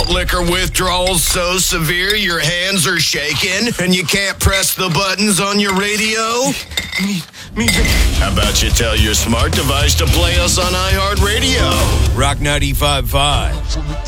Got liquor withdrawals so severe your hands are shaking and you can't press the buttons on your radio? How about you tell your smart device to play us on iHeartRadio? Rock 95.5.